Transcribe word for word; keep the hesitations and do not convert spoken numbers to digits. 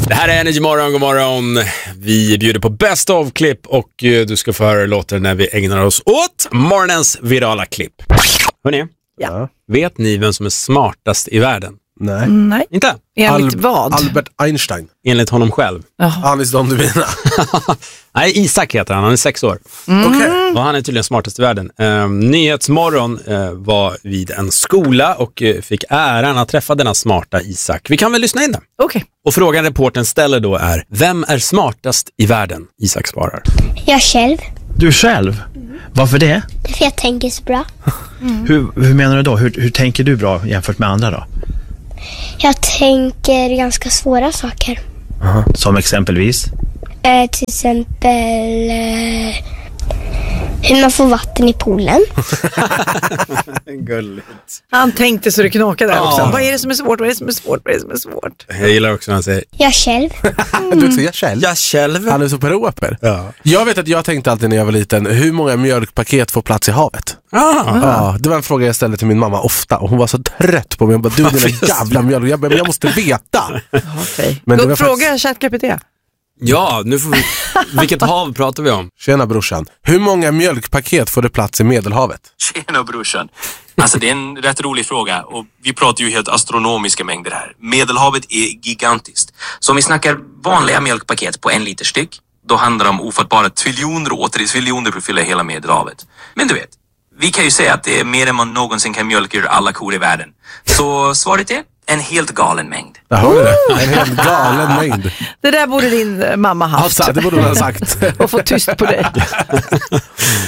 Det här är Energy Morgon, god morgon. Vi bjuder på Best of-klipp och du ska få höra låten när vi ägnar oss åt morgonens virala klipp. Hörrni, ja. Vet ni vem som är smartast i världen? Nej. Nej. Inte? Enligt Al- vad? Albert Einstein. Enligt honom själv. Anis Don Divina. Nej, Isak heter han, han är sex år. Mm. Okej. Och han är tydligen smartast i världen. Eh, Nyhetsmorgon eh, var vid en skola och eh, fick äran att träffa denna smarta Isak. Vi kan väl lyssna in den. Okej. Okay. Och frågan reportern ställer då är: vem är smartast i världen? Isak svarar: Jag själv. Du själv? Mm. Varför det? För jag tänker så bra. Mm. Hur, hur menar du då? Hur, hur tänker du bra jämfört med andra då? Jag tänker ganska svåra saker. Aha. Som exempelvis? Eh, till exempel eh, hur man får vatten i poolen. Gulligt. Han tänkte så det knakade Ja. också. Vad är det som är svårt? Vad är det som är svårt? Vad är det som är svårt? Jag gillar också när han säger: Jag själv. Du säger jag själv. jag själv. Han är så proper. Ja. Jag vet att jag tänkte alltid när jag var liten, hur många mjölkpaket får plats i havet? Ah. Ja, det var en fråga jag ställde till min mamma ofta och hon var så trött på mig. Hon bara, du dina jävla mjölk. Jag, bara, jag måste veta. Okej. Men det var Fråga faktiskt... ChatGPT. Ja, nu får vi... Vilket hav pratar vi om? Tjena brorsan. Hur många mjölkpaket får det plats i Medelhavet? Tjena brorsan. Alltså det är en rätt rolig fråga och vi pratar ju helt astronomiska mängder här. Medelhavet är gigantiskt. Så om vi snackar vanliga mjölkpaket på en liter styck, då handlar det om ofattbara triljoner och åter triljoner för att fylla hela Medelhavet. Men du vet, vi kan ju säga att det är mer än man någonsin kan mjölka ur alla kor i världen. Så svaret är en helt galen mängd. Jag hör det. En helt galen mängd. Det där borde din mamma haft. Alltså, det borde man ha sagt. Och få tyst på dig.